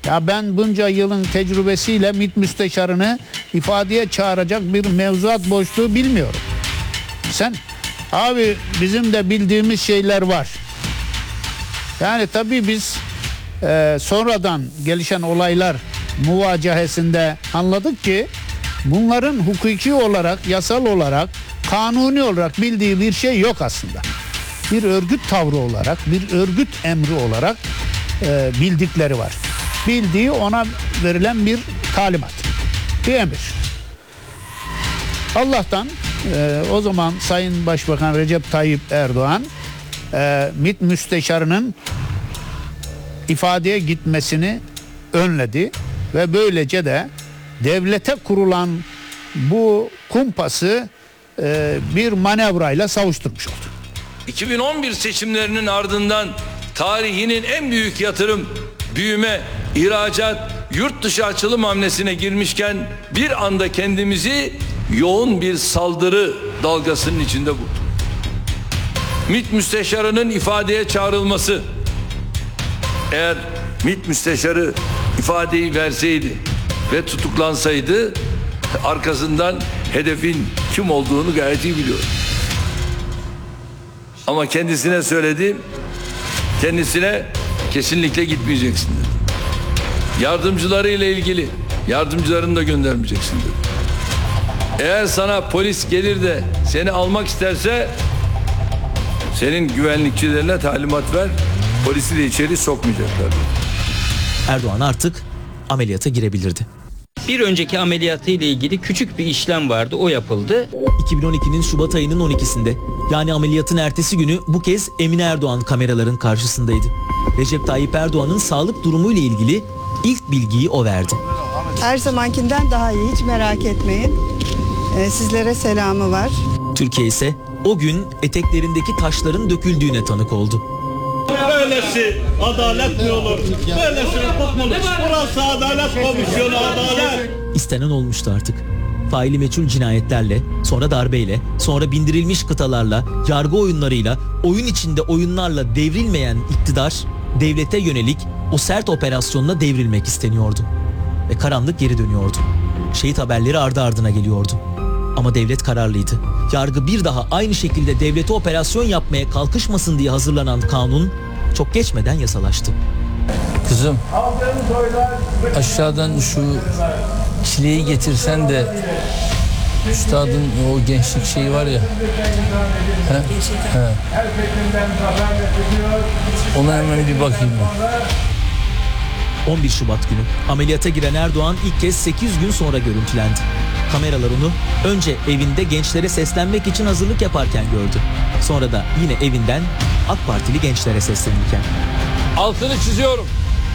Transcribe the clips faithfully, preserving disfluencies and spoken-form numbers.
Ya ben bunca yılın tecrübesiyle MİT müsteşarını ifadeye çağıracak bir mevzuat boşluğu bilmiyorum. Sen abi bizim de bildiğimiz şeyler var. Yani tabii biz e, sonradan gelişen olaylar muvacahesinde anladık ki bunların hukuki olarak, yasal olarak, kanuni olarak bildiği bir şey yok aslında. Bir örgüt tavrı olarak, bir örgüt emri olarak e, bildikleri var. Bildiği ona verilen bir talimat, bir emir. Allah'tan e, o zaman Sayın Başbakan Recep Tayyip Erdoğan e, MİT müsteşarının ifadeye gitmesini önledi ve böylece de devlete kurulan bu kumpası e, bir manevrayla savuşturmuş oldu. iki bin on bir seçimlerinin ardından tarihinin en büyük yatırım, büyüme, ihracat, yurt dışı açılım hamlesine girmişken bir anda kendimizi yoğun bir saldırı dalgasının içinde bulduk. MİT müsteşarının ifadeye çağrılması, eğer MİT müsteşarı ifadeyi verseydi ve tutuklansaydı arkasından hedefin kim olduğunu gayet iyi biliyorum. Ama kendisine söyledim, kendisine kesinlikle gitmeyeceksin dedi. Yardımcıları ile ilgili yardımcılarını da göndermeyeceksin dedi. Eğer sana polis gelir de seni almak isterse senin güvenlikçilerine talimat ver, polisi de içeri sokmayacaklar dedi. Erdoğan artık ameliyata girebilirdi. Bir önceki ameliyatı ile ilgili küçük bir işlem vardı, o yapıldı. iki bin on ikinin Şubat ayının on ikisinde, yani ameliyatın ertesi günü bu kez Emine Erdoğan kameraların karşısındaydı. Recep Tayyip Erdoğan'ın sağlık durumuyla ilgili ilk bilgiyi o verdi. Her zamankinden daha iyi, hiç merak etmeyin. Ee, sizlere selamı var. Türkiye ise o gün eteklerindeki taşların döküldüğüne tanık oldu. Böylesi adalet mi olur? Böylesi hukuk mu olur? Burası Adalet Komisyonu, adalet. İstenen olmuştu artık. Faili meçhul cinayetlerle, sonra darbeyle, sonra bindirilmiş kıtalarla, yargı oyunlarıyla, oyun içinde oyunlarla devrilmeyen iktidar, devlete yönelik o sert operasyonla devrilmek isteniyordu. Ve karanlık geri dönüyordu. Şehit haberleri ardı ardına geliyordu. Ama devlet kararlıydı. Yargı bir daha aynı şekilde devlete operasyon yapmaya kalkışmasın diye hazırlanan kanun çok geçmeden yasalaştı. Kızım, aşağıdan şu çileyi getirsen de üstadın o gençlik şeyi var ya. He? He. Ona hemen bir bakayım ben. on bir Şubat günü ameliyata giren Erdoğan ilk kez sekiz gün sonra görüntülendi. Kameralar onu önce evinde gençlere seslenmek için hazırlık yaparken gördü. Sonra da yine evinden AK Partili gençlere seslenirken. Altını çiziyorum.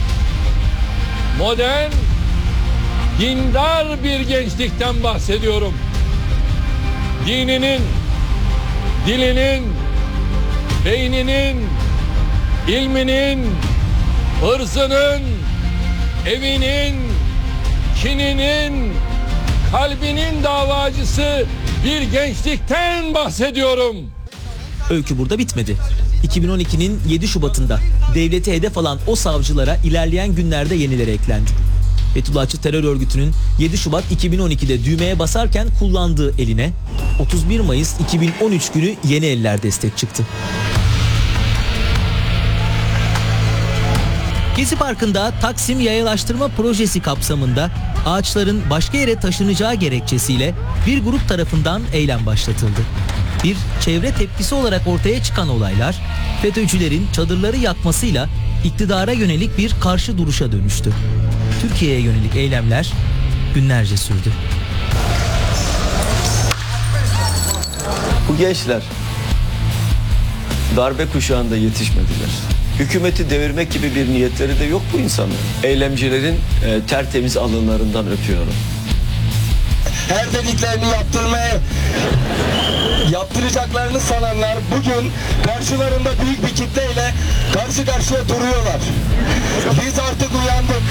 Modern, dindar bir gençlikten bahsediyorum. Dininin, dilinin, beyninin, ilminin, hırzının, evinin, kininin, kalbinin davacısı bir gençlikten bahsediyorum. Öykü burada bitmedi. iki bin on ikinin yedi Şubat'ında devleti hedef alan o savcılara ilerleyen günlerde yenileri eklendi. Fethullahçı terör örgütünün yedi Şubat iki bin on ikide düğmeye basarken kullandığı eline otuz bir Mayıs iki bin on üç günü yeni eller destek çıktı. Gezi Parkı'nda Taksim Yayalaştırma Projesi kapsamında ağaçların başka yere taşınacağı gerekçesiyle bir grup tarafından eylem başlatıldı. Bir çevre tepkisi olarak ortaya çıkan olaylar, FETÖ'cülerin çadırları yakmasıyla iktidara yönelik bir karşı duruşa dönüştü. Türkiye'ye yönelik eylemler günlerce sürdü. Bu gençler darbe kuşağında yetişmediler. Hükümeti devirmek gibi bir niyetleri de yok bu insanların. Eylemcilerin e, tertemiz alınlarından öpüyorum. Her dediklerini yaptırmaya yaptıracaklarını sananlar bugün karşılarında büyük bir kitleyle karşı karşıya duruyorlar. Biz artık uyandık.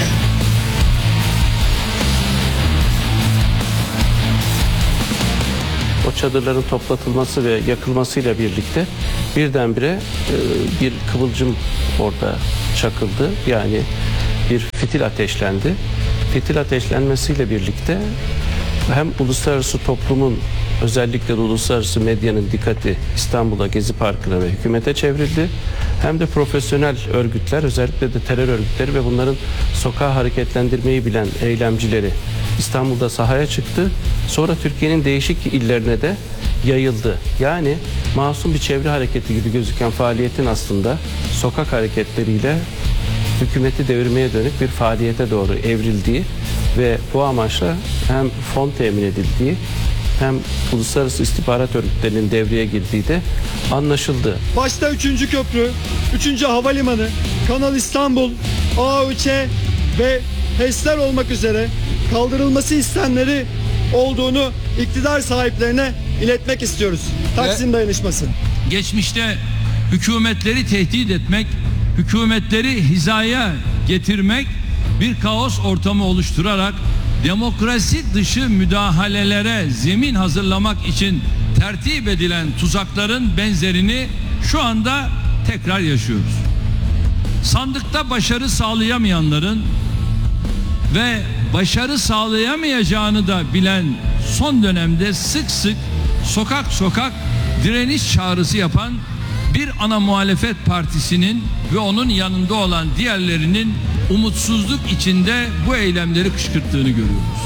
O çadırların toplatılması ve yakılmasıyla birlikte birdenbire e, bir kıvılcım orada çakıldı. Yani bir fitil ateşlendi. Fitil ateşlenmesiyle birlikte hem uluslararası toplumun, özellikle de uluslararası medyanın dikkati İstanbul'a, Gezi Parkı'na ve hükümete çevrildi. Hem de profesyonel örgütler, özellikle de terör örgütleri ve bunların sokağa hareketlendirmeyi bilen eylemcileri İstanbul'da sahaya çıktı. Sonra Türkiye'nin değişik illerine de yayıldı. Yani masum bir çevre hareketi gibi gözüken faaliyetin aslında sokak hareketleriyle hükümeti devirmeye dönük bir faaliyete doğru evrildiği ve bu amaçla hem fon temin edildiği hem uluslararası istihbarat örgütlerinin devreye girdiği de anlaşıldı. Başta üçüncü köprü, üçüncü havalimanı, Kanal İstanbul, A Ü Ç ve HES'ler olmak üzere kaldırılması istenleri olduğunu iktidar sahiplerine iletmek istiyoruz. Taksim dayanışması. Geçmişte hükümetleri tehdit etmek, hükümetleri hizaya getirmek, bir kaos ortamı oluşturarak demokrasi dışı müdahalelere zemin hazırlamak için tertip edilen tuzakların benzerini şu anda tekrar yaşıyoruz. Sandıkta başarı sağlayamayanların ve başarı sağlayamayacağını da bilen son dönemde sık sık sokak sokak direniş çağrısı yapan bir ana muhalefet partisinin ve onun yanında olan diğerlerinin umutsuzluk içinde bu eylemleri kışkırttığını görüyoruz.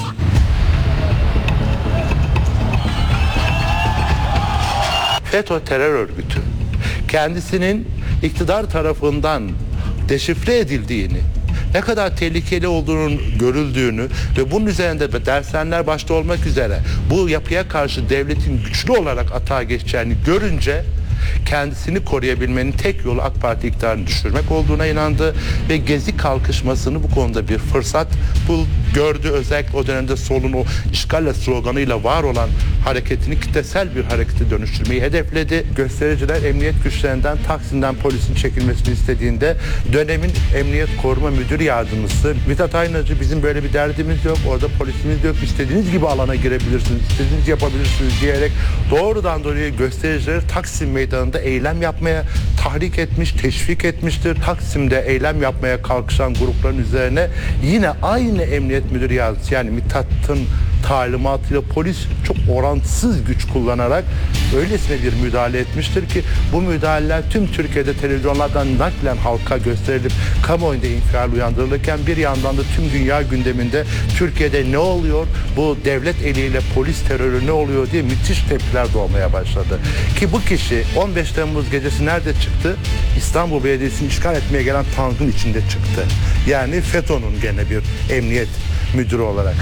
FETÖ terör örgütü kendisinin iktidar tarafından deşifre edildiğini, ne kadar tehlikeli olduğunun görüldüğünü ve bunun üzerinde de dershaneler başta olmak üzere bu yapıya karşı devletin güçlü olarak atağa geçeceğini görünce kendisini koruyabilmenin tek yolu AK Parti iktidarını düşürmek olduğuna inandı ve Gezi kalkışmasını bu konuda bir fırsat bul gördü. Özellikle o dönemde solun o işgalle sloganıyla var olan hareketini kitlesel bir harekete dönüştürmeyi hedefledi. Göstericiler emniyet güçlerinden Taksim'den polisin çekilmesini istediğinde dönemin Emniyet Koruma Müdür Yardımcısı Mithat Aynacı, bizim böyle bir derdimiz yok, orada polisimiz yok, istediğiniz gibi alana girebilirsiniz, istediğiniz yapabilirsiniz diyerek doğrudan doğruya göstericileri Taksim meydanında eylem yapmaya tahrik etmiş, teşvik etmiştir. Taksim'de eylem yapmaya kalkışan grupların üzerine yine aynı emniyet müdür yardımcısı yani Mithat'ın talimatıyla polis çok orantısız güç kullanarak öylesine bir müdahale etmiştir ki bu müdahaleler tüm Türkiye'de televizyonlardan naklen halka gösterilip kamuoyunda infial uyandırılırken bir yandan da tüm dünya gündeminde Türkiye'de ne oluyor, bu devlet eliyle polis terörü ne oluyor diye müthiş tepkiler doğmaya başladı. Ki bu kişi on beş Temmuz gecesi nerede çıktı? İstanbul Belediyesi'ni işgal etmeye gelen tankın içinde çıktı. Yani FETÖ'nün gene bir emniyet müdürü olarak.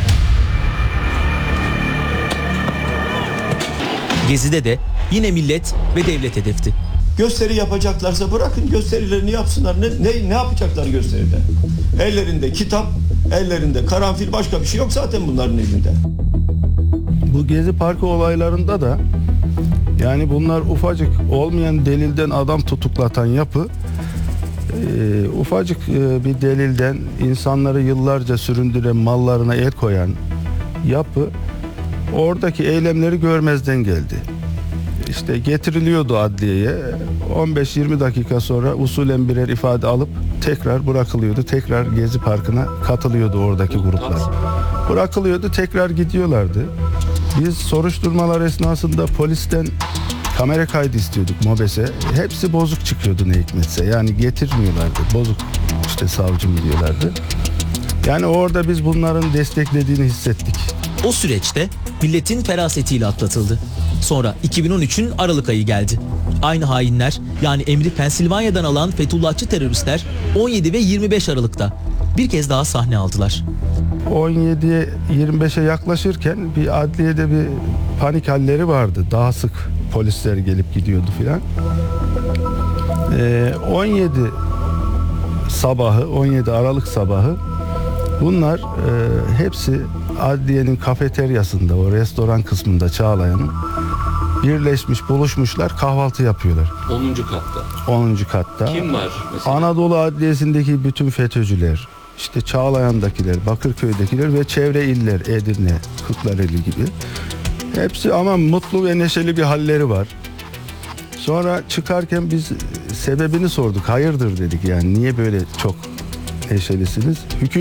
Gezi'de de yine millet ve devlet hedefti. Gösteri yapacaklarsa bırakın gösterilerini yapsınlar. Ne, ne, ne yapacaklar gösteride? Ellerinde kitap, ellerinde karanfil, başka bir şey yok zaten bunların elinde. Bu Gezi Parkı olaylarında da yani bunlar ufacık olmayan delilden adam tutuklatan yapı, e, ufacık e, bir delilden insanları yıllarca süründüren, mallarına el koyan yapı oradaki eylemleri görmezden geldi. İşte getiriliyordu adliyeye, on beş yirmi dakika sonra usulen birer ifade alıp tekrar bırakılıyordu. Tekrar Gezi Parkı'na katılıyordu oradaki gruplar. Bırakılıyordu, tekrar gidiyorlardı. Biz soruşturmalar esnasında polisten kamera kaydı istiyorduk MOBES'e. Hepsi bozuk çıkıyordu ne hikmetse. Yani getirmiyorlardı. Bozuk işte savcım diyorlardı. Yani orada biz bunların desteklediğini hissettik. O süreçte milletin ferasetiyle atlatıldı. Sonra iki bin on üçün Aralık ayı geldi. Aynı hainler, yani emri Pensilvanya'dan alan Fethullahçı teröristler on yedi ve yirmi beş Aralık'ta bir kez daha sahne aldılar. on yediye yirmi beşe yaklaşırken bir adliyede bir panik halleri vardı. Daha sık polisler gelip gidiyordu filan. Ee, on yedi sabahı, on yedi Aralık sabahı bunlar e, hepsi adliyenin kafeteryasında, o restoran kısmında Çağlayan'ın birleşmiş, buluşmuşlar, kahvaltı yapıyorlar. onuncu katta. onuncu katta. Kim var mesela? Anadolu Adliyesi'ndeki bütün FETÖ'cüler, işte Çağlayan'dakiler, Bakırköy'dekiler ve çevre iller, Edirne, Kırklareli gibi. Hepsi ama mutlu ve neşeli bir halleri var. Sonra çıkarken biz sebebini sorduk. Hayırdır dedik yani. Niye böyle çok neşelisiniz.